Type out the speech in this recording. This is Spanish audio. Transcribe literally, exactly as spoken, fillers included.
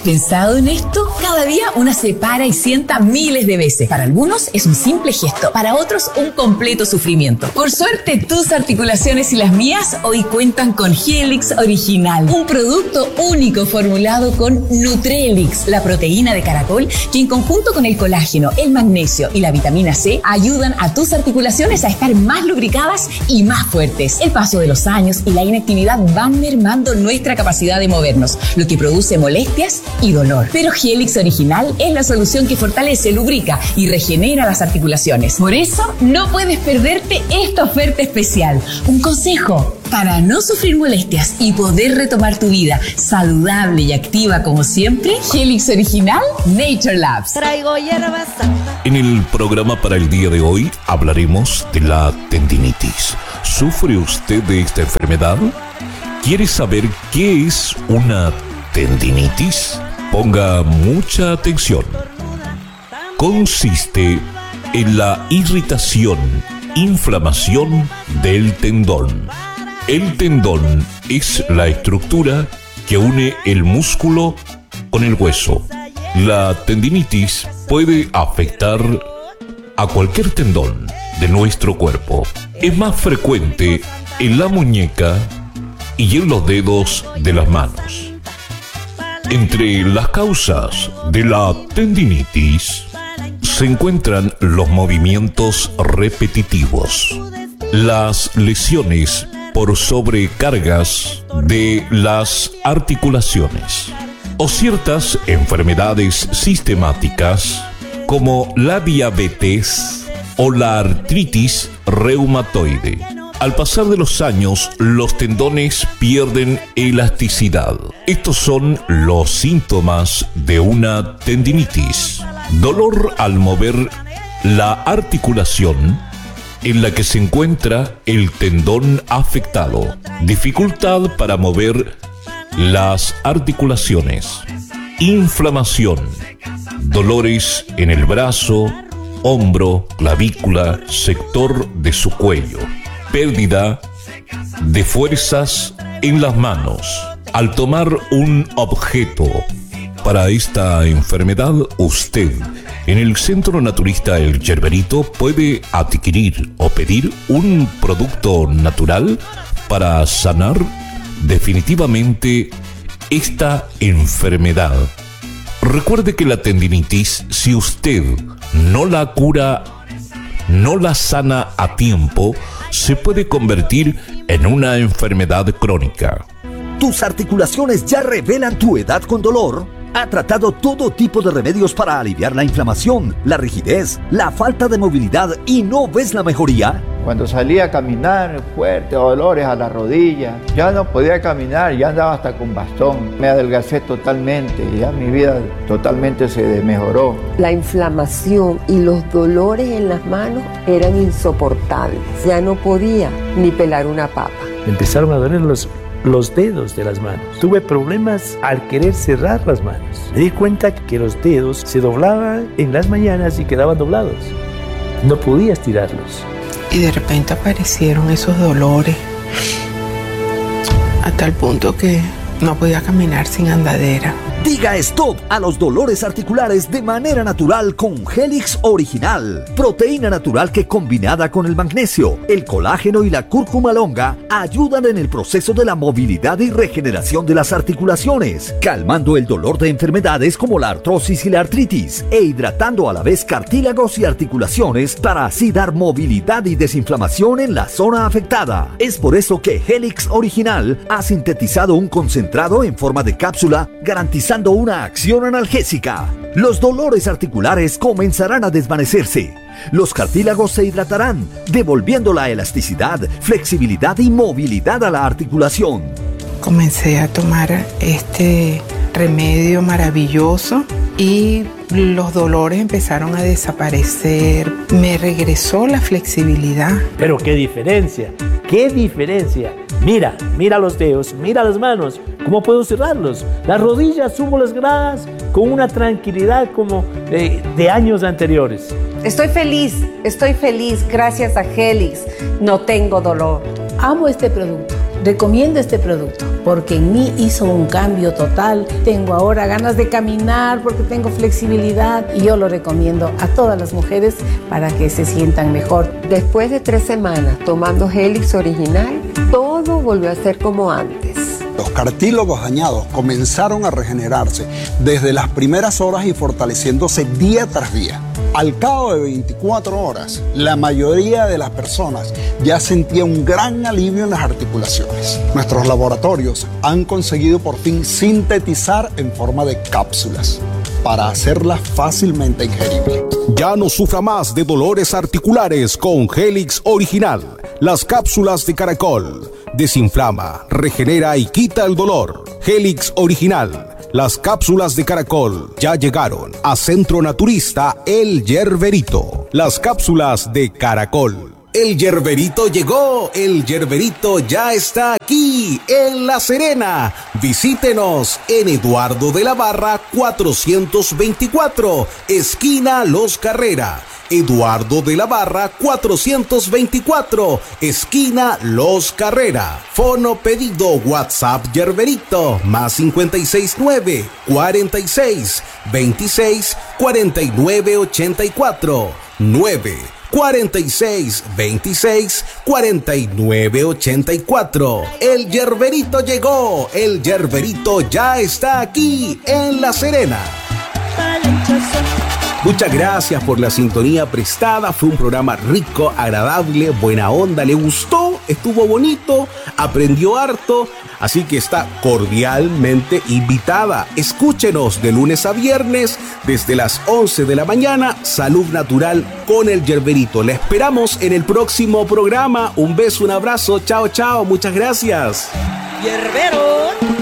pensado en esto? Cada día una se para y sienta miles de veces. Para algunos es un simple gesto, para otros un completo sufrimiento. Por suerte, tus articulaciones y las mías hoy cuentan con Helix Original, un producto único formulado con Nutrelix, la proteína de caracol que en conjunto con el colágeno, el magnesio y la vitamina C ayudan a tus articulaciones a estar más lubricadas y más fuertes. El paso de los años y la inactividad van mermando nuestra capacidad de movernos, lo que produce molestias y dolor. Pero Helix Original es la solución que fortalece, lubrica y regenera las articulaciones. Por eso, no puedes perderte esta oferta especial. Un consejo: para no sufrir molestias y poder retomar tu vida saludable y activa como siempre, Helix Original Nature Labs. Traigo hierbas. En el programa para el día de hoy hablaremos de la tendinitis. ¿Sufre usted de esta enfermedad? ¿Quiere saber qué es una tendinitis? Ponga mucha atención. Consiste en la irritación, inflamación del tendón. El tendón es la estructura que une el músculo con el hueso. La tendinitis puede afectar a cualquier tendón de nuestro cuerpo. Es más frecuente en la muñeca y en los dedos de las manos. Entre las causas de la tendinitis se encuentran los movimientos repetitivos, las lesiones por sobrecargas de las articulaciones o ciertas enfermedades sistemáticas como la diabetes o la artritis reumatoide. Al pasar de los años, los tendones pierden elasticidad. Estos son los síntomas de una tendinitis: dolor al mover la articulación en la que se encuentra el tendón afectado, dificultad para mover las articulaciones, inflamación, dolores en el brazo, hombro, clavícula, sector de su cuello, pérdida de fuerzas en las manos al tomar un objeto. Para esta enfermedad, usted en el Centro Naturista El Yerberito puede adquirir o pedir un producto natural para sanar definitivamente esta enfermedad. Recuerde que la tendinitis, si usted no la cura, no la sana a tiempo, se puede convertir en una enfermedad crónica. ¿Tus articulaciones ya revelan tu edad con dolor? Ha tratado todo tipo de remedios para aliviar la inflamación, la rigidez, la falta de movilidad y no ves la mejoría. Cuando salía a caminar, fuerte, dolores a la rodilla, ya no podía caminar, ya andaba hasta con bastón. Me adelgacé totalmente, ya mi vida totalmente se mejoró. La inflamación y los dolores en las manos eran insoportables. Ya no podía ni pelar una papa. Empezaron a doler los los dedos de las manos. Tuve problemas al querer cerrar las manos. Me di cuenta que los dedos se doblaban en las mañanas y quedaban doblados. No podía estirarlos. Y de repente aparecieron esos dolores a tal punto que no podía caminar sin andadera. Diga stop a los dolores articulares de manera natural con Helix Original. Proteína natural que, combinada con el magnesio, el colágeno y la cúrcuma longa, ayudan en el proceso de la movilidad y regeneración de las articulaciones, calmando el dolor de enfermedades como la artrosis y la artritis, e hidratando a la vez cartílagos y articulaciones para así dar movilidad y desinflamación en la zona afectada. Es por eso que Helix Original ha sintetizado un concentrado en forma de cápsula, garantizando una acción analgésica. Los dolores articulares comenzarán a desvanecerse. Los cartílagos se hidratarán, devolviendo la elasticidad, flexibilidad y movilidad a la articulación. Comencé a tomar este remedio maravilloso y los dolores empezaron a desaparecer. Me regresó la flexibilidad. Pero qué diferencia, qué diferencia. Mira, mira los dedos, mira las manos. ¿Cómo puedo cerrarlos? Las rodillas, subo las gradas con una tranquilidad como de, de años anteriores. Estoy feliz, estoy feliz gracias a Helix. No tengo dolor. Amo este producto. Recomiendo este producto porque en mí hizo un cambio total. Tengo ahora ganas de caminar porque tengo flexibilidad y yo lo recomiendo a todas las mujeres para que se sientan mejor. Después de tres semanas tomando Helix Original, todo volvió a ser como antes. Los cartílagos dañados comenzaron a regenerarse desde las primeras horas y fortaleciéndose día tras día. Al cabo de veinticuatro horas, la mayoría de las personas ya sentía un gran alivio en las articulaciones. Nuestros laboratorios han conseguido por fin sintetizar en forma de cápsulas para hacerlas fácilmente ingeribles. Ya no sufra más de dolores articulares con Helix Original. Las cápsulas de Caracol. Desinflama, regenera y quita el dolor. Helix Original. Las cápsulas de Caracol ya llegaron a Centro Naturista El Yerberito. Las cápsulas de Caracol. El Yerberito llegó, el Yerberito ya está aquí en La Serena. Visítenos en Eduardo de la Barra cuatrocientos veinticuatro, esquina Los Carrera. Eduardo de la Barra cuatrocientos veinticuatro, esquina Los Carrera. Fono pedido WhatsApp Yerberito más cincuenta y seis nueve, cuarenta y seis, veintiséis, cuarenta y nueve, ochenta y cuatro, nueve cuarenta y seis, veintiséis, cuarenta y nueve, ochenta y cuatro. El Yerberito llegó, el Yerberito ya está aquí en La Serena. Muchas gracias por la sintonía prestada. Fue un programa rico, agradable, buena onda. ¿Le gustó? Estuvo bonito, aprendió harto. Así que está cordialmente invitada. Escúchenos de lunes a viernes desde las once de la mañana. Salud Natural con el Yerberito. La esperamos en el próximo programa. Un beso, un abrazo. Chao, chao. Muchas gracias. Yerbero.